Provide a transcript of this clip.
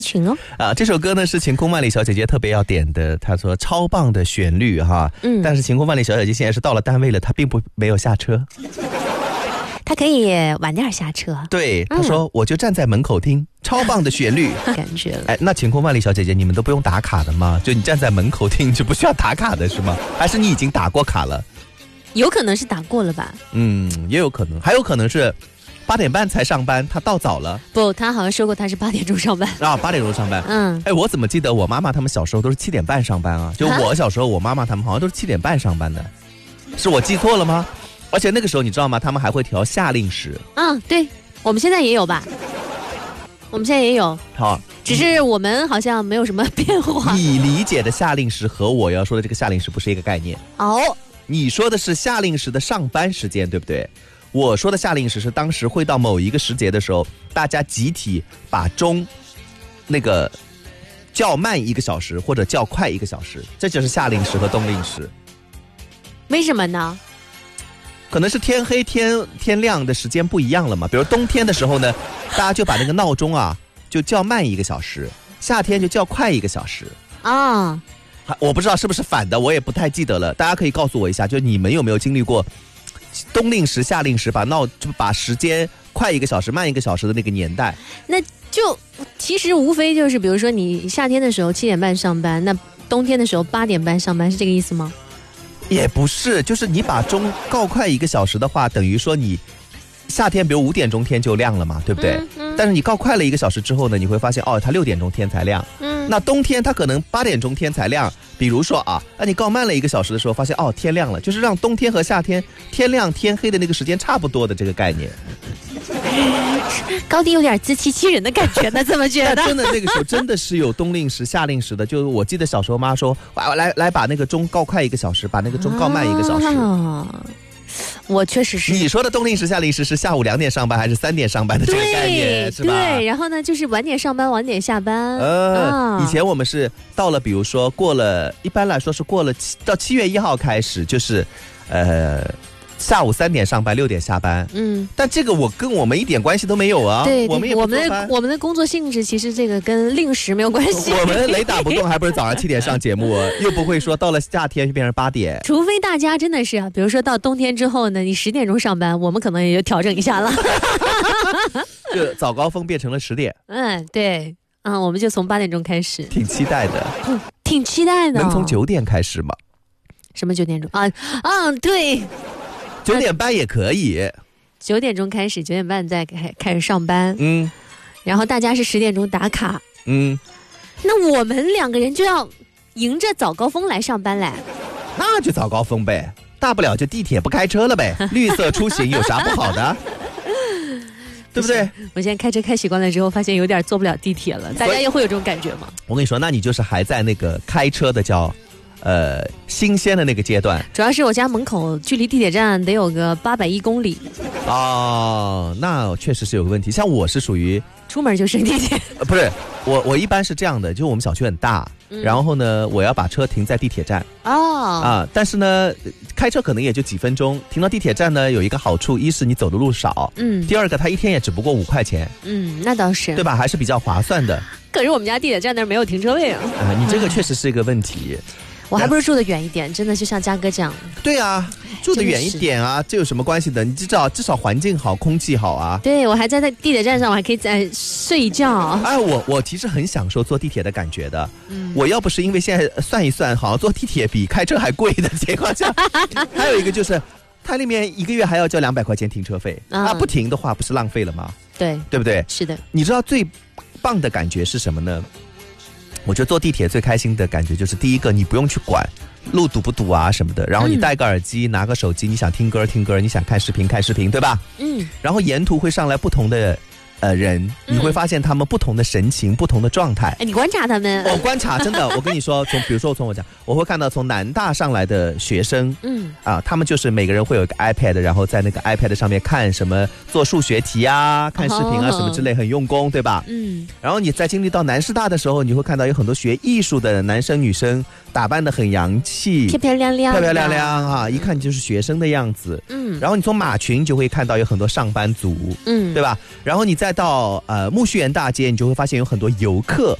请哦。 这首歌呢是晴空万里小姐姐特别要点的，她说超棒的旋律哈。但是晴空万里小姐姐现在是到了单位了，她并没有下车。 她可以晚点下车。 对，她说我就站在门口听，超棒的旋律， 感觉了。 那晴空万里小姐姐，你们都不用打卡的吗？就你站在门口听就不需要打卡的是吗？还是你已经打过卡了？ 有可能是打过了吧。 也有可能，还有可能是8点半才上班，他到早了。 不，他好像说过他是8点钟上班。 8点钟上班。我怎么记得我妈妈他们小时候都是7点半上班啊？就我小时候，我妈妈他们好像都是7点半上班的，是我记错了吗？而且那个时候你知道吗？他们还会调夏令时。 对，我们现在也有吧？我们现在也有。 好， 只是我们好像没有什么变化。 你理解的夏令时和我要说的这个夏令时不是一个概念。你说的是夏令时的上班时间，对不对？我说的夏令时是当时会到某一个时节的时候，大家集体把钟那个叫慢1个小时或者叫快1个小时，这就是夏令时和冬令时。 为什么呢？ 可能是天黑天亮的时间不一样了嘛。比如冬天的时候呢，大家就把那个闹钟就叫慢1个小时，夏天就叫快1个小时。我不知道是不是反的，我也不太记得了。大家可以告诉我一下，就你们有没有经历过冬令时、夏令时把时间快1个小时、慢1个小时的那个年代？ 那就其实无非就是，比如说你夏天的时候7点半上班，那冬天的时候8点半上班，是这个意思吗？ 也不是，就是你把钟告快1个小时的话，等于说你夏天比如5点钟天就亮了嘛，对不对？但是你告快了1个小时之后呢，你会发现它6点钟天才亮。那冬天它可能8点钟天才亮。比如说那你告慢了1个小时的时候，发现天亮了，就是让冬天和夏天天亮天黑的那个时间差不多的这个概念。 高低有点自欺欺人的感觉呢，怎么觉得？ 真的那个时候真的是有冬令时、夏令时的。就我记得小时候妈说，来把那个钟告快1个小时，把那个钟告慢1个小时。 我确实是。 你说的冬令时、夏令时是下午2点上班还是3点上班的这个概念，是吧？ 对，然后呢，就是晚点上班，晚点下班。 以前我们是到了，比如说过了，一般来说是过了到7月1号开始，就是下午3点上班，6点下班。但这个跟我们一点关系都没有啊。 对， 我们也不做班。 我们的工作性质其实这个跟令时没有关系。 我们雷打不动，还不是早上7点上节目，又不会说到了夏天就变成8点。 除非大家真的是比如说到冬天之后呢，你10点钟上班，我们可能也就调整一下了。 就早高峰变成了10点。 对，我们就从8点钟开始。 挺期待的。 挺期待的。 能从9点开始吗？ 什么9点钟对。 9点半也可以 ，9点钟开始，9点半再开始上班。然后大家是10点钟打卡。那我们2个人就要迎着早高峰来上班嘞。 那就早高峰呗，大不了就地铁不开车了呗，绿色出行有啥不好的？对不对？ 我现在开车开习惯了之后，发现有点坐不了地铁了。大家也会有这种感觉吗？ 我跟你说，那你就是还在那个开车的叫新鲜的那个阶段。 主要是我家门口距离地铁站得有个810公里。 那确实是有个问题。像我是属于出门就升地铁。 不是，我一般是这样的，就我们小区很大，然后呢，我要把车停在地铁站。但是呢，开车可能也就几分钟。停到地铁站呢，有一个好处，一是你走的路少，第二个它一天也只不过5块钱。 那倒是， 对吧？还是比较划算的。 可是我们家地铁站那儿没有停车位啊。 你这个确实是一个问题。 我还不如住得远一点，真的就像嘉哥这样。 对啊，住得远一点啊，这有什么关系的？你至少环境好，空气好啊。 对，我还在地铁站上，我还可以再睡一觉。 我其实很享受坐地铁的感觉的。我要不是因为现在算一算，好像坐地铁比开车还贵的情况下，还有一个就是，它里面1个月还要交200块钱停车费不停的话不是浪费了吗？ 对不对？ 是的。 你知道最棒的感觉是什么呢？我觉得坐地铁最开心的感觉就是第一个，你不用去管路堵不堵啊什么的，然后你戴个耳机，拿个手机，你想听歌听歌，你想看视频看视频，对吧？然后沿途会上来不同的人，你会发现他们不同的神情，不同的状态。 你观察他们？ 我观察，真的，我跟你说，比如说从我讲，我会看到从南大上来的学生，他们就是每个人会有一个 iPad， 然后在那个 iPad 上面看什么做数学题啊，看视频啊什么之类，很用功，对吧？然后你在经历到南师大的时候，你会看到有很多学艺术的男生女生打扮得很洋气， 漂漂亮亮一看就是学生的样子。然后你从马群就会看到有很多上班族，对吧？然后你再再到木樨园大街，你就会发现有很多游客